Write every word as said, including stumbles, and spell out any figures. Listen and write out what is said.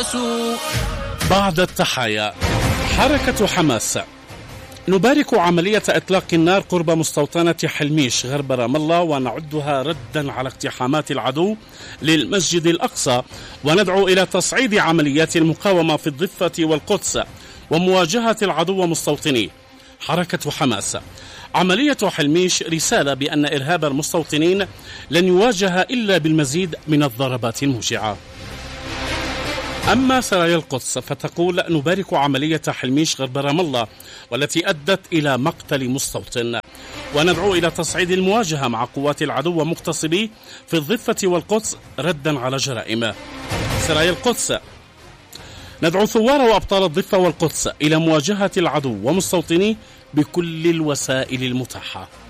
ترأسوا. بعد التحايا، حركة حماس: نبارك عملية إطلاق النار قرب مستوطنة حلميش غرب رام الله، ونعدها ردا على اقتحامات العدو للمسجد الأقصى، وندعو إلى تصعيد عمليات المقاومة في الضفة والقدس ومواجهة العدو ومستوطنيه. حركة حماس: عملية حلميش رسالة بأن إرهاب المستوطنين لن يواجه إلا بالمزيد من الضربات الموجعة. أما سرايا القدس فتقول: نبارك عملية حلميش غرب رام الله والتي أدت إلى مقتل مستوطن، وندعو إلى تصعيد المواجهة مع قوات العدو ومغتصبيه في الضفة والقدس ردا على جرائمه. سرايا القدس: ندعو ثوار وأبطال الضفة والقدس إلى مواجهة العدو ومستوطنيه بكل الوسائل المتاحة.